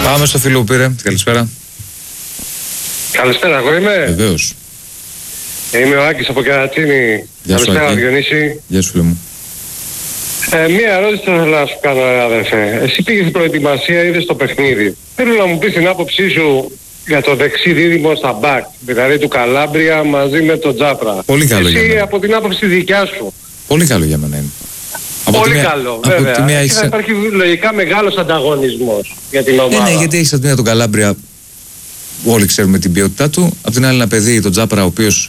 Πάμε στο φίλο που πήρε. Καλησπέρα. Καλησπέρα, εγώ είμαι. Βεβαίως. Είμαι ο Άκης από Κερατσίνη. Καλησπέρα, Διονύση. Γεια σου, φίλε μου. Μία ερώτηση θα ήθελα να σου κάνω, αδερφέ. Εσύ πήγες στην προετοιμασία, είδες το παιχνίδι. Θέλω να μου πεις την άποψή σου για το δεξί δίδυμο στα μπακ, δηλαδή του Καλάμπρια μαζί με τον Τζάπρα. Πολύ καλό για εσύ μένα. από την άποψη δικιά σου. Πολύ καλό για μένα είναι. Πολύ καλό, βέβαια. Και θα υπάρχει λογικά μεγάλος ανταγωνισμός για την ομάδα. Ναι, γιατί έχεις από την μία τον Καλάμπρια, όλοι ξέρουμε την ποιότητά του. Από την άλλη ένα παιδί, τον Τζάπρα, ο οποίος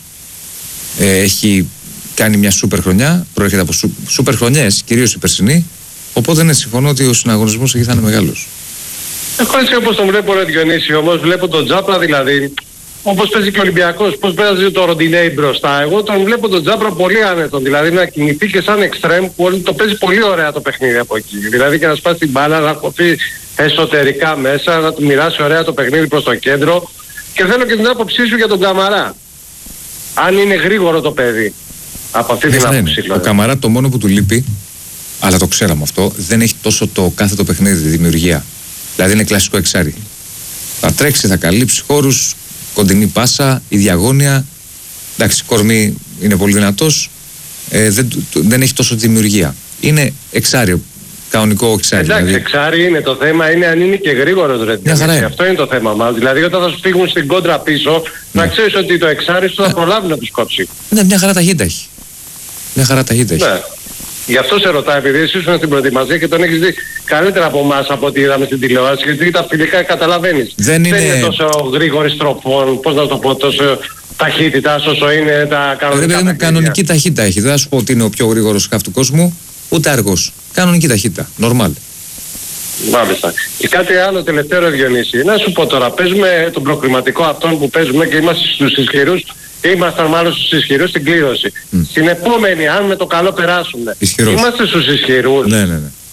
έχει κάνει μια σούπερ χρονιά, προέρχεται από σούπερ χρονιές, κυρίως η περσινή. Οπότε ναι, συμφωνώ ότι ο συναγωνισμός εκεί θα είναι μεγάλος. Εγώ έτσι όπως τον βλέπω, ρε Διονύση, όμως βλέπω τον Τζάπρα δηλαδή, όπως παίζει και ο Ολυμπιακός, πώς παίζει το Ροντινέι μπροστά. Εγώ τον βλέπω τον Τζάπρα πολύ άνετον, δηλαδή να κινηθεί και σαν εξτρέμ που το παίζει πολύ ωραία το παιχνίδι από εκεί. Δηλαδή και να σπάσει την μπάλα, να κοφεί εσωτερικά μέσα, να του μοιράσει ωραία το παιχνίδι προς το κέντρο. Και θέλω και την άποψή σου για τον Καμαρά. Αν είναι γρήγορο το παιδί. Από αυτή την άποψη. Ο Καμαρά το μόνο που του λείπει, αλλά το ξέραμε αυτό, δεν έχει τόσο το κάθε το παιχνίδι, τη δημιουργία. Δηλαδή είναι κλασικό εξάρι. Θα τρέξει, θα καλύψει χώρους, κοντινή πάσα, η διαγώνια. Εντάξει, κορμί είναι πολύ δυνατός. Δεν έχει τόσο τη δημιουργία. Είναι εξάρι, κανονικό εξάρι. Εντάξει, δηλαδή. Εξάρι είναι το θέμα, είναι αν είναι και γρήγορος, ρε. Αυτό είναι το θέμα μας. Δηλαδή όταν θα σου φύγουν στην κόντρα πίσω, να ξέρεις ότι το εξάρι σου θα προλάβει να τους κόψει. Ναι, μια χαρά ταχύτητα έχει. Μια χαρά ταχύτητα έχει. Ναι. Γι' αυτό σε ρωτάω, επειδή εσύ ήσουν στην προετοιμασία και τον έχεις δει καλύτερα από εμάς από ό,τι είδαμε στην τηλεόραση, γιατί τα φιλικά καταλαβαίνεις. Δεν είναι τόσο γρήγορη στροφών, πώς να το πω, τόσο ταχύτητα όσο είναι τα κανονικά. Είναι κανονική ταχύτητα έχει. Δεν θα σου πω ότι είναι ο πιο γρήγορος χαφ του κόσμου, ούτε αργός. Κανονική ταχύτητα. Νορμάλ. Μάλιστα. Και κάτι άλλο τελευταίο, ρε Διονύση. Να σου πω τώρα, παίζουμε τον προκριματικό αυτόν που παίζουμε και είμαστε στους ισχυρούς. Ήμασταν μάλλον στους ισχυρούς στην κλήρωση. Στην επόμενη, αν με το καλό περάσουμε, είμαστε στους ισχυρούς. Ναι.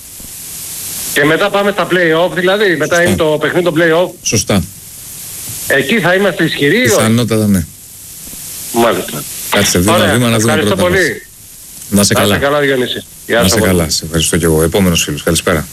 Και μετά πάμε στα play-off, δηλαδή. Μετά είναι το παιχνίδι το play-off. Σωστά. Εκεί θα είμαστε ισχυροί. Πιθανότατα, ναι. Μάλιστα. Κάτσε βήμα να δούμε ευχαριστώ πρώτα. πολύ. Να είσαι καλά. Να είσαι καλά, Διονύση. Να είσαι καλά. Σε ευχαριστώ και εγώ. Επόμενος φίλος. Καλησπέρα.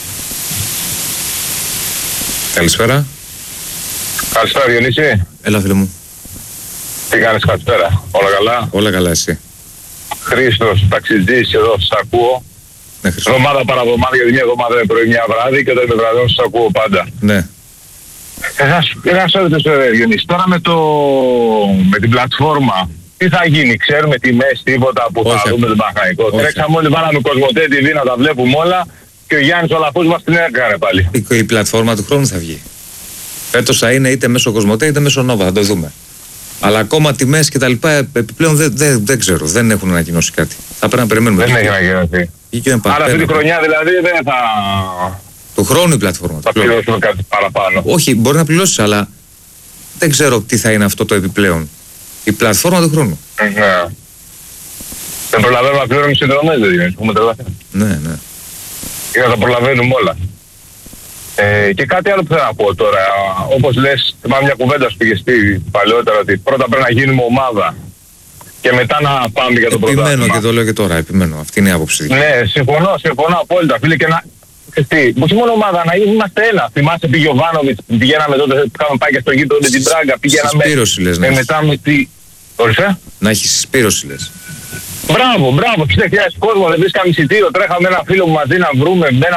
Καλησπέρα. Καλησπέρα, Διονύση. Έλα, φίλε μου. Τι κάνεις, καλησπέρα. Όλα καλά. Όλα καλά, εσύ. Χρήστος, ταξιτζής, εδώ σας ακούω. Ναι, Χρήστο. Εβδομάδα παραβδομάδα, γιατί μια εβδομάδα είναι πρωί, μια βράδυ και όταν είμαι βραδόν σας ακούω πάντα. Ναι. Ένα σώρετο, Διονύση. Τώρα με την πλατφόρμα, τι θα γίνει, ξέρουμε τιμές, τίποτα που θα δούμε τον Παναθηναϊκό. Τρέξαμε όλοι, βάλαμε Κοσμοτέ TV να τα βλέπουμε όλα και ο Γιάννης ο Λαφούς μας την έκανε πάλι. Η πλατφόρμα του χρόνου θα βγει. Φέτος θα είναι είτε μέσω Κοσμοτέ είτε μέσω Νόβα, θα το δούμε. Αλλά ακόμα τιμές και τα λοιπά επιπλέον δεν ξέρω, δεν έχουν ανακοινώσει κάτι. Θα πρέπει να περιμένουμε. Δεν έχει ανακοινώσει. Άρα αυτή τη χρονιά δηλαδή δεν θα... Του χρόνου η πλατφόρμα. Θα πληρώσουμε κάτι παραπάνω. Όχι, μπορεί να πληρώσει, αλλά δεν ξέρω τι θα είναι αυτό το επιπλέον. Η πλατφόρμα του χρόνου. Ναι. Δεν προλαβαίνουμε να πληρώνουμε συνδρομές, δηλαδή. Έχουμε τρελαθεί. Ναι. Και να τα προλαβαίνουμε όλα. Και κάτι άλλο που θέλω να πω τώρα. Όπως λες, θυμάμαι μια κουβέντα σου πήγε στη παλαιότερα ότι πρώτα πρέπει να γίνουμε ομάδα και μετά να πάμε για το πρωτάθλημα. Επιμένω και το λέω και τώρα, επιμένω. Αυτή είναι η άποψη. Ναι, συμφωνώ απόλυτα, φίλε, και να... Όχι μόνο ομάδα, να είμαστε ένα. Θυμάσαι πήγε ο Βάνοβιτς, πηγαίναμε τότε που είχαμε πάει και στο γήπεδο με την Πράγκα, πηγαίναμε... Συσπήρωση λες, ναι. Μετά με τι... Ορίστε. Να έχει συσπήρωση λες. Μπράβο, 60.000 κόσμο, δεν βρίσκαμε εισιτήριο, τρέχαμε ένα φίλο μου μαζί να βρούμε,